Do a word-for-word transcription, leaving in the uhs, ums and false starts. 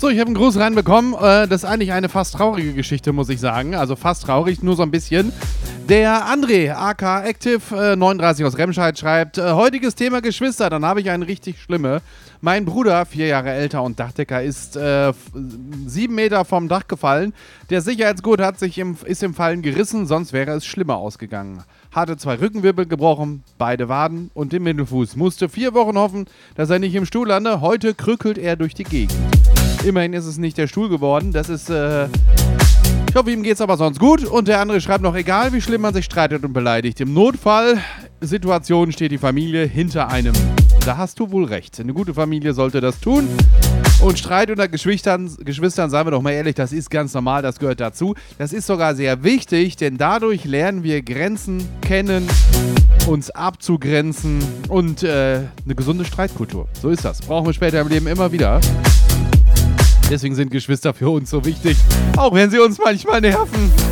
So, ich habe einen Gruß reinbekommen. Äh, das ist eigentlich eine fast traurige Geschichte, muss ich sagen. Also fast traurig, nur so ein bisschen. Der André, aka Active äh, neununddreißig aus Remscheid, schreibt, äh, heutiges Thema Geschwister, dann habe ich eine richtig schlimme. Mein Bruder, vier Jahre älter und Dachdecker, ist äh, sieben Meter vom Dach gefallen. Der Sicherheitsgurt hat sich im, ist im Fallen gerissen, sonst wäre es schlimmer ausgegangen. Hatte zwei Rückenwirbel gebrochen, beide Waden und den Mittelfuß. Musste vier Wochen hoffen, dass er nicht im Stuhl lande. Heute krückelt er durch die Gegend. Immerhin ist es nicht der Stuhl geworden. Das ist, äh... Ich hoffe, ihm geht's aber sonst gut. Und der andere schreibt noch, egal wie schlimm man sich streitet und beleidigt, im Notfallsituation steht die Familie hinter einem. Da hast du wohl recht. Eine gute Familie sollte das tun. Und Streit unter Geschwistern, Geschwistern, sagen wir doch mal ehrlich, das ist ganz normal, das gehört dazu. Das ist sogar sehr wichtig, denn dadurch lernen wir Grenzen kennen, uns abzugrenzen und äh, eine gesunde Streitkultur. So ist das. Brauchen wir später im Leben immer wieder. Deswegen sind Geschwister für uns so wichtig, auch wenn sie uns manchmal nerven.